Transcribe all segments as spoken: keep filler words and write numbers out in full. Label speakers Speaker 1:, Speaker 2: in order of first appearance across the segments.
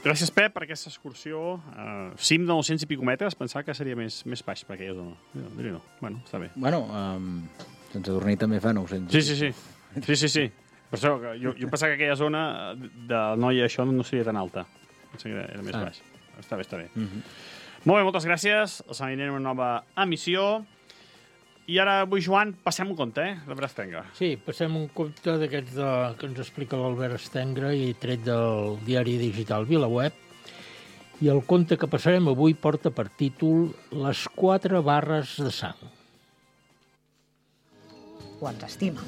Speaker 1: Gràcies, Pep, per aquesta excursió. Uh, cim de nou-cents i pico metres, pensava que seria més, més baix per aquella zona. Diria no. Bueno, està bé.
Speaker 2: Bueno, um, Sant Sadurní també fa nou-cents.
Speaker 1: Sí, sí, sí. Sí, sí, sí. Per això, jo, jo pensava que aquella zona de Noia això no seria tan alta. Pensava que era, era més ah. baix. Està bé, està bé. Uh -huh. Molt bé, moltes gràcies. Els anirem una nova emissió. I ara avui, Joan, passem un conte, eh? L'Albert Estengra.
Speaker 3: Sí, passem un conte d'aquests de... que ens explica l'Albert Estengra i tret del diari digital VilaWeb. I el conte que passarem avui porta per títol Les quatre barres de sang.
Speaker 4: O ens estima.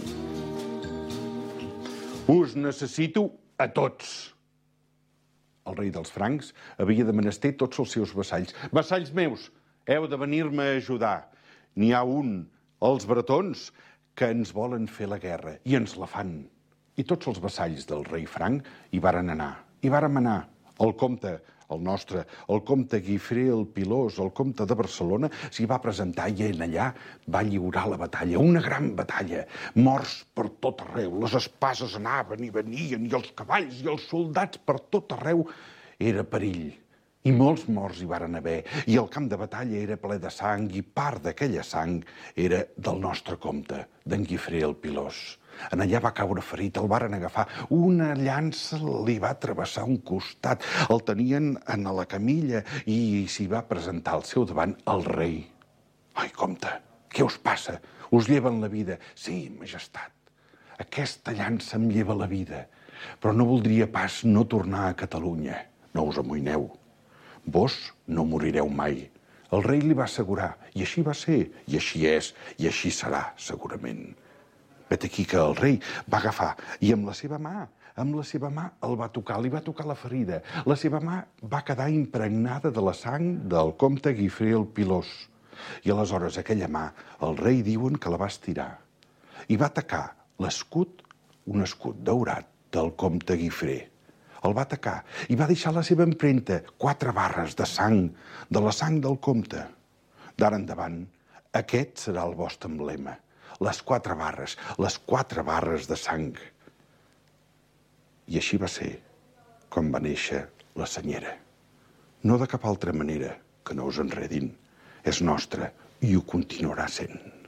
Speaker 5: Us necessito a tots. El rei dels francs havia de menester tots els seus vassalls. Vassalls meus, heu de venir-me a ajudar. N'hi ha un, els bretons, que ens volen fer la guerra i ens la fan. I tots els vassalls del rei franc hi varen anar. Hi vàrem anar. El comte, el nostre, el comte Guifré el Pilós, el comte de Barcelona, s'hi va presentar i en allà va lliurar la batalla, una gran batalla. Morts per tot arreu, les espases anaven i venien, i els cavalls i els soldats per tot arreu. Era perill. I molts morts hi varen haver, i el camp de batalla era ple de sang, i part d'aquella sang era del nostre comte, d'en Guifré el Pilós. En allà va caure ferit, el varen agafar, una llança li va travessar un costat, el tenien en la camilla i s'hi va presentar al seu davant el rei. Ai, comte, què us passa? Us lleven la vida. Sí, majestat, aquesta llança em lleva la vida, però no voldria pas no tornar a Catalunya. No us amoïneu. Vos no morireu mai. El rei li va assegurar, i així va ser, i així és, i així serà, segurament. Vet aquí que el rei va agafar, i amb la seva mà, amb la seva mà el va tocar, li va tocar la ferida. La seva mà va quedar impregnada de la sang del comte Guifré el Pilós. I aleshores aquella mà, el rei diuen que la va estirar. I va atacar l'escut, un escut daurat del comte Guifré. El va atacar i va deixar la seva empremta, quatre barres de sang, de la sang del comte. D'ara endavant, aquest serà el vostre emblema. Les quatre barres, les quatre barres de sang. I així va ser com va néixer la senyera. No de cap altra manera, que no us enredin. És nostra i ho continuarà sent.